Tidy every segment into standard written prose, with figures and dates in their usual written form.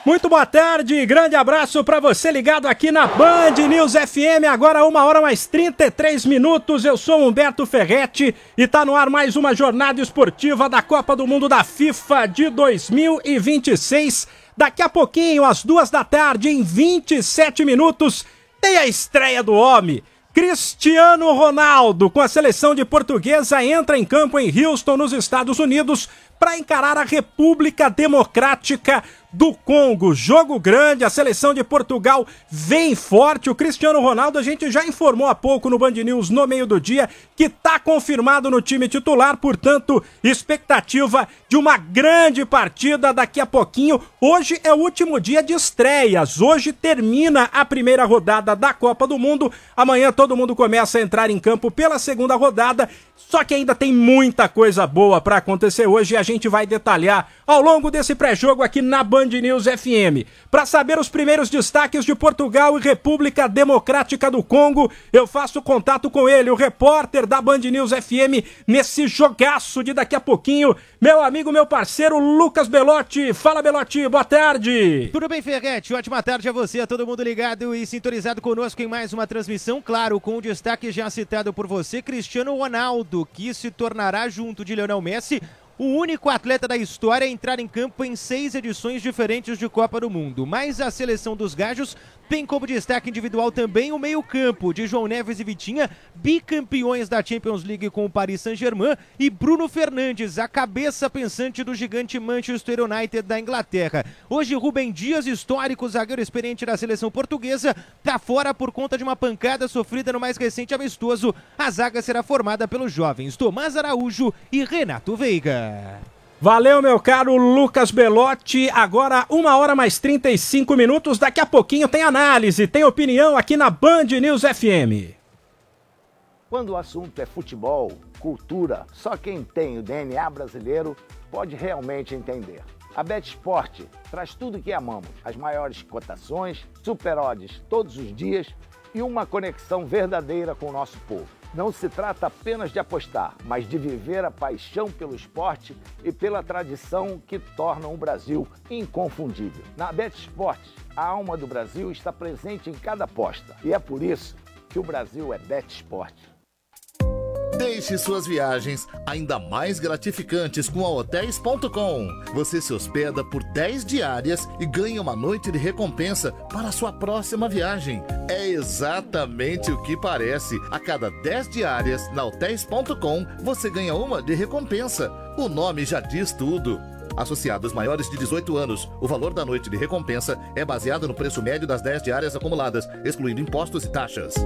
Muito boa tarde, grande abraço para você ligado aqui na Band News FM, agora 1h mais 33 minutos, eu sou Humberto Ferretti e tá no ar mais uma jornada esportiva da Copa do Mundo da FIFA de 2026. Daqui a pouquinho, às 2 da tarde, em 27 minutos, tem a estreia do homem. Cristiano Ronaldo, com a seleção de Portuguesa, entra em campo em Houston, nos Estados Unidos, para encarar a República Democrática do Congo. Jogo grande, a seleção de Portugal vem forte. O Cristiano Ronaldo, a gente já informou há pouco no Band News, no meio do dia, que está confirmado no time titular, portanto, expectativa de uma grande partida daqui a pouquinho. Hoje é o último dia de estreias, hoje termina a primeira rodada da Copa do Mundo, amanhã todo mundo começa a entrar em campo pela segunda rodada, só que ainda tem muita coisa boa para acontecer hoje e a gente vai detalhar ao longo desse pré-jogo aqui na Band News FM. Para saber os primeiros destaques de Portugal e República Democrática do Congo, eu faço contato com ele, o repórter da Band News FM, nesse jogaço de daqui a pouquinho, meu amigo, meu parceiro Lucas Belotti. Fala, Belotti, boa tarde. Tudo bem, Ferretti? Ótima tarde a você, a todo mundo ligado e sintonizado conosco em mais uma transmissão, claro, com o destaque já citado por você, Cristiano Ronaldo, que se tornará, junto de Lionel Messi, o único atleta da história a entrar em campo em 6 edições diferentes de Copa do Mundo. Mas a seleção dos Gajos tem como destaque individual também o meio-campo de João Neves e Vitinha, bicampeões da Champions League com o Paris Saint-Germain, e Bruno Fernandes, a cabeça pensante do gigante Manchester United da Inglaterra. Hoje, Rubem Dias, histórico zagueiro experiente da seleção portuguesa, está fora por conta de uma pancada sofrida no mais recente amistoso. A zaga será formada pelos jovens Tomás Araújo e Renato Veiga. Valeu, meu caro Lucas Belotti. Agora 1h mais 35 minutos. Daqui a pouquinho tem análise, tem opinião aqui na Band News FM. Quando o assunto é futebol, cultura, só quem tem o DNA brasileiro pode realmente entender. A BetSport traz tudo que amamos. As maiores cotações, super odds todos os dias e uma conexão verdadeira com o nosso povo. Não se trata apenas de apostar, mas de viver a paixão pelo esporte e pela tradição que tornam o Brasil inconfundível. Na BetSport, a alma do Brasil está presente em cada aposta. E é por isso que o Brasil é BetSport. Deixe suas viagens ainda mais gratificantes com a Hotels.com. Você se hospeda por 10 diárias e ganha uma noite de recompensa para a sua próxima viagem. É exatamente o que parece. A cada 10 diárias na Hotels.com, você ganha uma de recompensa. O nome já diz tudo. Associados maiores de 18 anos, o valor da noite de recompensa é baseado no preço médio das 10 diárias acumuladas, excluindo impostos e taxas.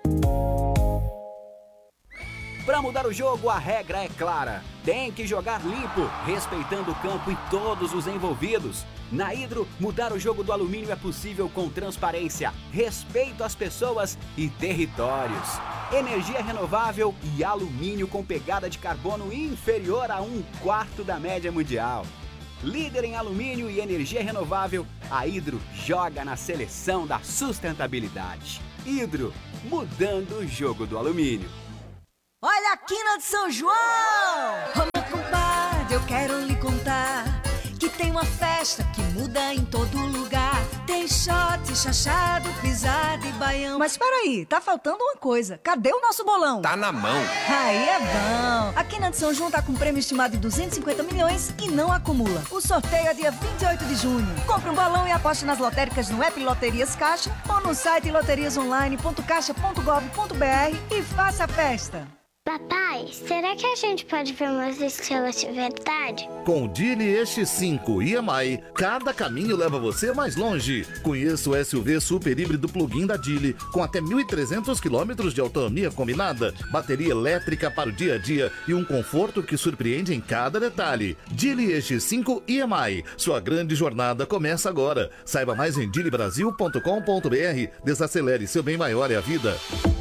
Para mudar o jogo, a regra é clara. Tem que jogar limpo, respeitando o campo e todos os envolvidos. Na Hidro, mudar o jogo do alumínio é possível com transparência, respeito às pessoas e territórios. Energia renovável e alumínio com pegada de carbono inferior a 1/4 da média mundial. Líder em alumínio e energia renovável, a Hidro joga na seleção da sustentabilidade. Hidro, mudando o jogo do alumínio. Olha a quina de São João! Ô meu compadre, eu quero lhe contar que tem uma festa que muda em todo lugar. Tem shot, chachado, pisada e baião. Mas peraí, tá faltando uma coisa. Cadê o nosso bolão? Tá na mão. Aí é bom. A quina de São João tá com prêmio estimado de 250 milhões e não acumula. O sorteio é dia 28 de junho. Compre um balão e aposte nas lotéricas no app Loterias Caixa ou no site loteriasonline.caixa.gov.br e faça a festa. Papai, será que a gente pode ver umas estrelas de verdade? Com o Dili EX5 EMI, cada caminho leva você mais longe. Conheça o SUV super híbrido plug-in da Dili, com até 1.300 km de autonomia combinada, bateria elétrica para o dia a dia e um conforto que surpreende em cada detalhe. Dili EX5 EMI, sua grande jornada começa agora. Saiba mais em dilibrasil.com.br. Desacelere, seu bem maior é a vida.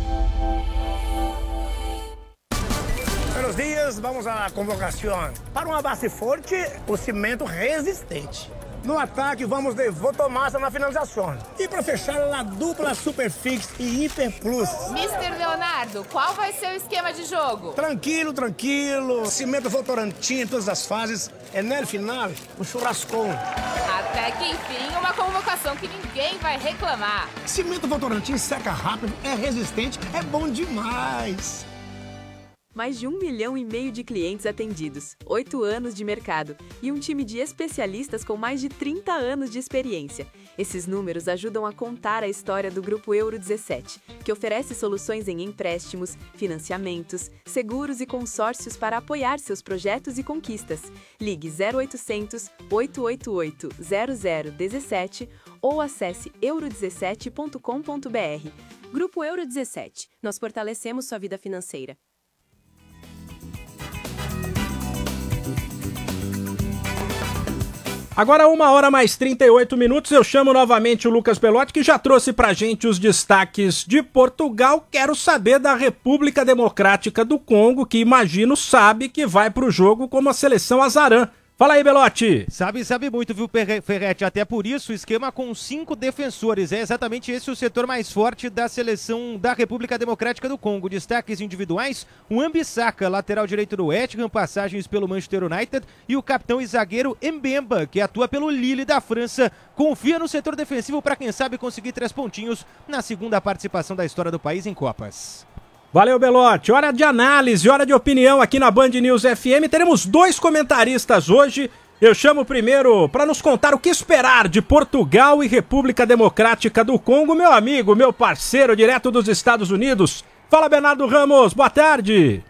Buenos días, vamos à convocação. Para uma base forte, o cimento resistente. No ataque, vamos de Votomassa na finalização. E para fechar, a dupla Superfix e Hiper Plus. Mister Leonardo, qual vai ser o esquema de jogo? Tranquilo, tranquilo. Cimento Votorantim em todas as fases. É no final, um churrascão. Até que enfim, uma convocação que ninguém vai reclamar. Cimento Votorantim seca rápido, é resistente, é bom demais. Mais de 1,5 milhão de clientes atendidos, 8 anos de mercado e um time de especialistas com mais de 30 anos de experiência. Esses números ajudam a contar a história do Grupo Euro 17, que oferece soluções em empréstimos, financiamentos, seguros e consórcios para apoiar seus projetos e conquistas. Ligue 0800 888 0017 ou acesse euro17.com.br. Grupo Euro 17. Nós fortalecemos sua vida financeira. Agora 1h mais 38, eu chamo novamente o Lucas Belotti, que já trouxe pra gente os destaques de Portugal. Quero saber da República Democrática do Congo, que imagino sabe que vai pro jogo como a seleção azarã. Fala aí, Belotti. Sabe muito, viu, Ferretti? Até por isso, o esquema com 5 defensores. É exatamente esse o setor mais forte da seleção da República Democrática do Congo. Destaques individuais, o Wan-Bissaka, lateral direito do West Ham, passagens pelo Manchester United, e o capitão e zagueiro Mbemba, que atua pelo Lille da França. Confia no setor defensivo para quem sabe conseguir 3 pontinhos na segunda participação da história do país em Copas. Valeu, Belotti. Hora de análise, hora de opinião aqui na Band News FM. Teremos 2 comentaristas hoje. Eu chamo primeiro para nos contar o que esperar de Portugal e República Democrática do Congo, meu amigo, meu parceiro, direto dos Estados Unidos. Fala, Bernardo Ramos, boa tarde.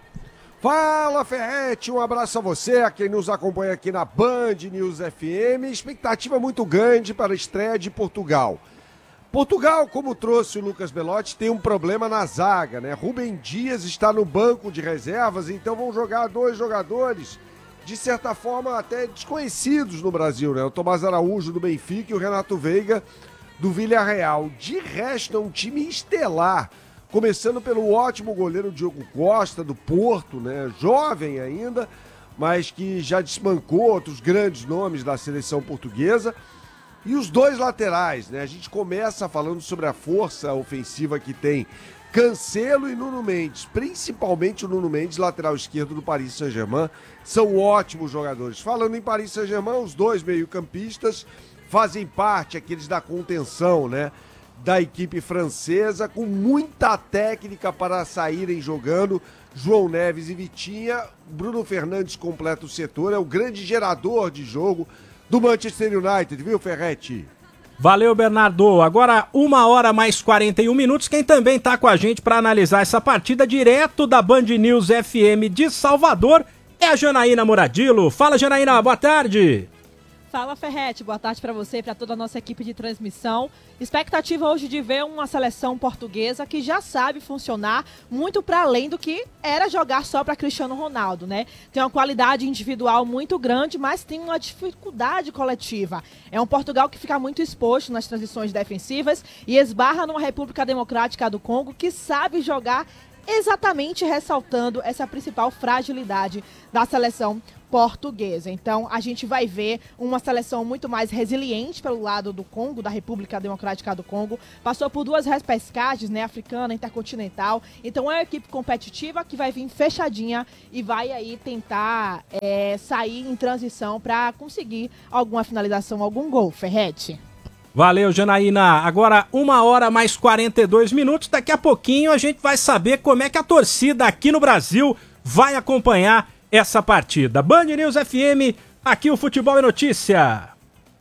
Fala, Ferretti, um abraço a você, a quem nos acompanha aqui na Band News FM. Expectativa muito grande para a estreia de Portugal. Portugal, como trouxe o Lucas Belotti, tem um problema na zaga, né? Rubem Dias está no banco de reservas, então vão jogar 2 jogadores, de certa forma até desconhecidos no Brasil, né? O Tomás Araújo do Benfica e o Renato Veiga do Villarreal. De resto, é um time estelar, começando pelo ótimo goleiro Diogo Costa, do Porto, né? Jovem ainda, mas que já desbancou outros grandes nomes da seleção portuguesa. E os 2 laterais, né? A gente começa falando sobre a força ofensiva que tem Cancelo e Nuno Mendes, principalmente o Nuno Mendes, lateral esquerdo do Paris Saint-Germain, são ótimos jogadores. Falando em Paris Saint-Germain, os 2 meio-campistas fazem parte, aqueles da contenção, né? Da equipe francesa, com muita técnica para saírem jogando. João Neves e Vitinha. Bruno Fernandes completa o setor, é o grande gerador de jogo do Manchester United, viu, Ferretti? Valeu, Bernardo. Agora 1h mais 41. Quem também tá com a gente para analisar essa partida direto da Band News FM de Salvador é a Janaína Muradilo. Fala, Janaína, boa tarde. Fala, Ferretti, boa tarde para você e para toda a nossa equipe de transmissão. Expectativa hoje de ver uma seleção portuguesa que já sabe funcionar muito para além do que era jogar só para Cristiano Ronaldo, né? Tem uma qualidade individual muito grande, mas tem uma dificuldade coletiva. É um Portugal que fica muito exposto nas transições defensivas e esbarra numa República Democrática do Congo que sabe jogar exatamente ressaltando essa principal fragilidade da seleção portuguesa. Então, a gente vai ver uma seleção muito mais resiliente pelo lado do Congo, da República Democrática do Congo. Passou por 2 repescagens, né, africana, intercontinental. Então, é uma equipe competitiva que vai vir fechadinha e vai aí tentar sair em transição para conseguir alguma finalização, algum gol, Ferretti. Valeu, Janaína. Agora 1h mais 42. Daqui a pouquinho a gente vai saber como é que a torcida aqui no Brasil vai acompanhar essa partida. Band News FM, aqui o Futebol é Notícia.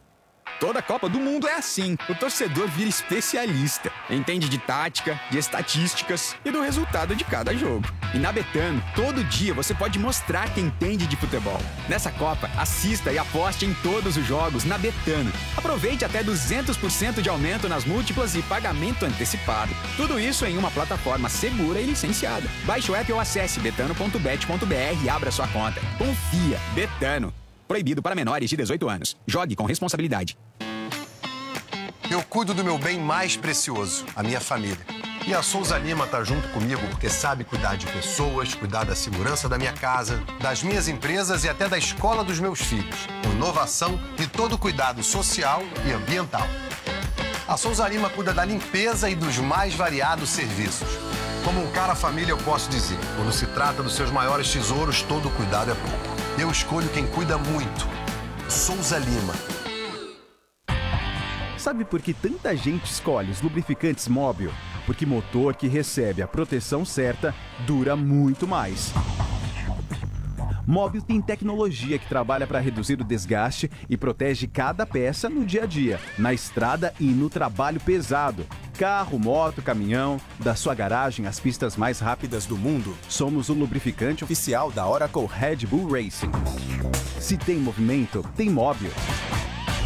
Toda Copa do Mundo é assim. O torcedor vira especialista. Entende de tática, de estatísticas e do resultado de cada jogo. E na Betano, todo dia você pode mostrar que entende de futebol. Nessa Copa, assista e aposte em todos os jogos na Betano. Aproveite até 200% de aumento nas múltiplas e pagamento antecipado. Tudo isso em uma plataforma segura e licenciada. Baixe o app ou acesse betano.bet.br e abra sua conta. Confia. Betano. Proibido para menores de 18 anos. Jogue com responsabilidade. Eu cuido do meu bem mais precioso, a minha família. E a Souza Lima tá junto comigo porque sabe cuidar de pessoas, cuidar da segurança da minha casa, das minhas empresas e até da escola dos meus filhos. Com inovação e todo cuidado social e ambiental. A Souza Lima cuida da limpeza e dos mais variados serviços. Como um cara família, eu posso dizer, quando se trata dos seus maiores tesouros, todo cuidado é pouco. Eu escolho quem cuida muito. Souza Lima. Sabe por que tanta gente escolhe os lubrificantes Móbil? Porque motor que recebe a proteção certa dura muito mais. Móbil tem tecnologia que trabalha para reduzir o desgaste e protege cada peça no dia a dia, na estrada e no trabalho pesado. Carro, moto, caminhão, da sua garagem às pistas mais rápidas do mundo, somos o lubrificante oficial da Oracle Red Bull Racing. Se tem movimento, tem Móbil.